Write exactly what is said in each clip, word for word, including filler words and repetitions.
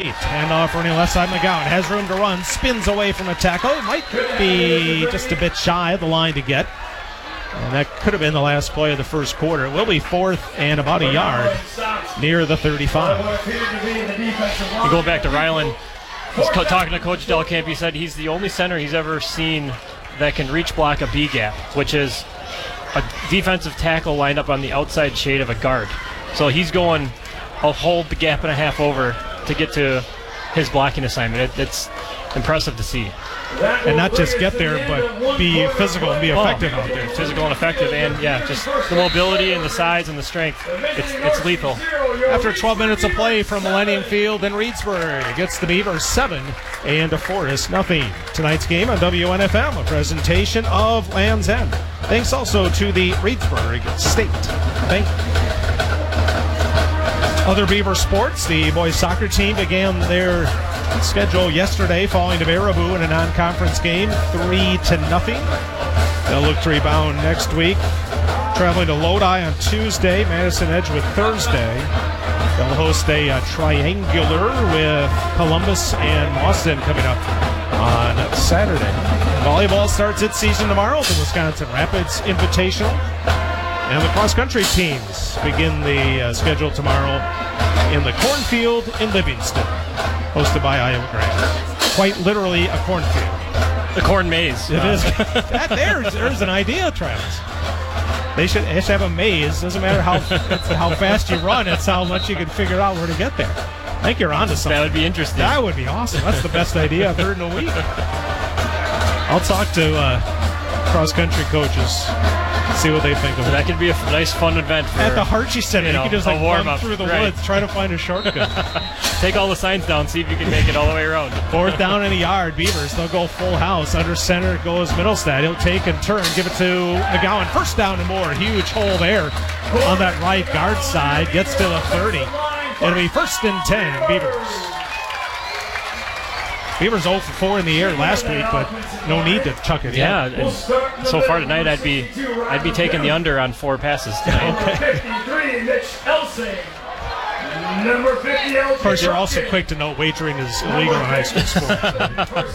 Street. Handoff running left side. McGowan has room to run. Spins away from a tackle. It might be just a bit shy of the line to get. And that could have been the last play of the first quarter. It will be fourth and about a yard near the thirty-five. You go back to Ryland. I was co- talking to Coach Delcamp. He said he's the only center he's ever seen that can reach block a B gap, which is a defensive tackle lined up on the outside shade of a guard. So he's going, I'll hold the gap and a half over to get to his blocking assignment. It, it's impressive to see. And not just get there, but be physical and be effective oh, out there. Physical and effective, and yeah, just the mobility and the size and the strength. It's it's lethal. After twelve minutes of play from Millennium Field in Reedsburg, gets the Beavers seven and DeForest nothing. Tonight's game on W N F M, a presentation of Land's End. Thanks also to the Reedsburg State Bank. Other Beaver sports, the boys soccer team began their schedule yesterday, falling to Baraboo in a non-conference game, three to nothing. They'll look to rebound next week. Traveling to Lodi on Tuesday, Madison Edgewood Thursday. They'll host a uh, triangular with Columbus and Boston coming up on Saturday. Volleyball starts its season tomorrow, the Wisconsin Rapids Invitational. And the cross-country teams begin the uh, schedule tomorrow in the cornfield in Livingston, hosted by Iowa Grants. Quite literally a cornfield. The corn maze. It uh, is. That, there's, there's an idea, Travis. They should, they should have a maze. Doesn't matter how how fast you run, it's how much you can figure out where to get there. I think you're onto something. That would be interesting. That would be awesome. That's the best idea I've heard in a week. I'll talk to uh, cross-country coaches. See what they think of it. That could be a nice, fun event for, at the Harchie Center. You, know, you can just like run up. through the right. woods, try to find a shortcut. Take all the signs down, see if you can make it all the way around. Fourth down in a yard. Beavers, they'll go full house. Under center goes Middlestad. He'll take and turn, give it to McGowan. First down and more. Huge hole there on that right guard side. Gets to the thirty. It'll be first and ten, Beavers. Beavers oh for four in the air last week, but no need to chuck it. Yeah, and so far tonight, I'd be I'd be taking the under on four passes tonight. Okay. Of course, you're also quick to note wagering is illegal in high school sports.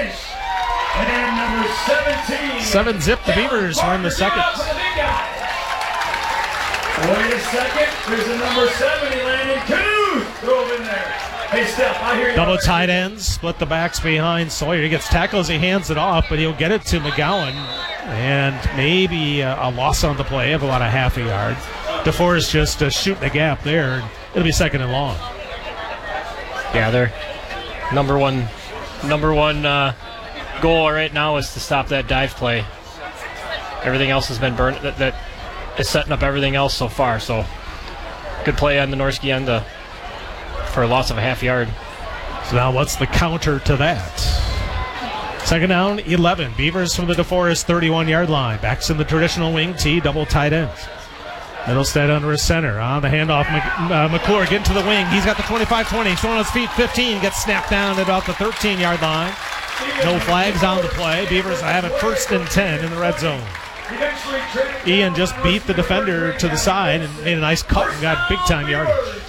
Seven zip. The Beavers win the second. Wait a second. There's a number seven. He landed two. Throw it in there. Hey, Steph, I hear you. Double tight ends, split the backs behind Sawyer. He gets tackled as he hands it off, but he'll get it to McGowan. And maybe a, a loss on the play of about a half a yard. DeForest just uh, shooting the gap there. It'll be second and long. Yeah, their number one, number one uh, goal right now is to stop that dive play. Everything else has been burned. That, that is setting up everything else so far. So good play on the Norski end to, for a loss of a half yard. So now what's the counter to that? Second down, eleven. Beavers from the DeForest thirty-one-yard line. Backs in the traditional wing T, double tight ends. Middlestead under his center. On the handoff, Mc, uh, McClure getting to the wing. He's got the twenty-five twenty. Still on his feet, fifteen. Gets snapped down at about the thirteen-yard line. No flags on the play. Beavers have it first and ten in the red zone. Ian just beat the defender to the side and made a nice cut and got big-time yardage.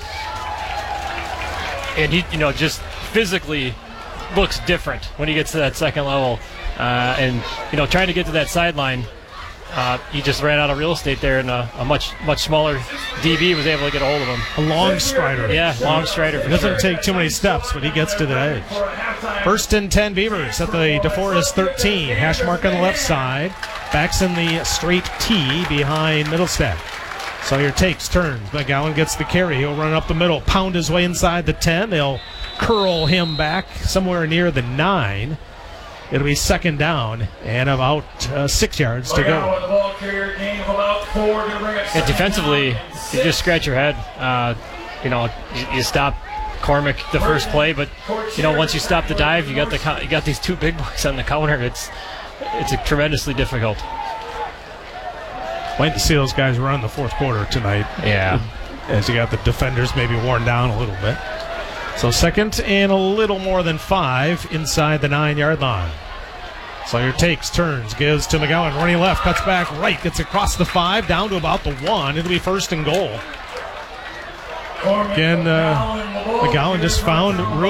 And he, you know, just physically looks different when he gets to that second level. Uh, and, you know, trying to get to that sideline, uh, he just ran out of real estate there, and a, a much, much smaller D B was able to get a hold of him. A long strider. Yeah, long strider. For Doesn't sure. take too many steps, but he gets to the edge. First and ten Beavers at the DeForest thirteen. Hash mark on the left side. Backs in the straight T behind Middlestead. Sawyer takes, turns. McGowan gets the carry. He'll run up the middle, pound his way inside the ten. They'll curl him back somewhere near the nine. It'll be second down and about uh, six yards to go. Yeah, defensively, you just scratch your head. Uh, you know, you, you stop Cormac the first play, but you know, once you stop the dive, you got the you got these two big boys on the counter. It's it's a tremendously difficult. Waiting to see those guys run the fourth quarter tonight. Yeah. As you got the defenders maybe worn down a little bit. So second and a little more than five inside the nine-yard line. Sawyer takes, turns, gives to McGowan, running left, cuts back right, gets across the five, down to about the one. It'll be first and goal. Again, uh, McGowan just found room.